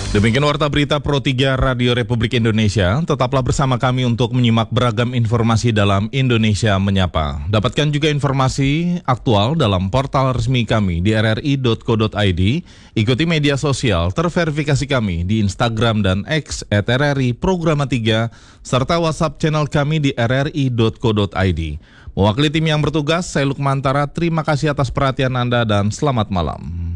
Demikian Warta Berita Pro 3 Radio Republik Indonesia. Tetaplah bersama kami untuk menyimak beragam informasi dalam Indonesia Menyapa. Dapatkan juga informasi aktual dalam portal resmi kami di rri.co.id. Ikuti media sosial terverifikasi kami di Instagram dan X @RRI Programa 3, serta WhatsApp channel kami di rri.co.id. Mewakili tim yang bertugas, saya Lukmantara, terima kasih atas perhatian Anda dan selamat malam.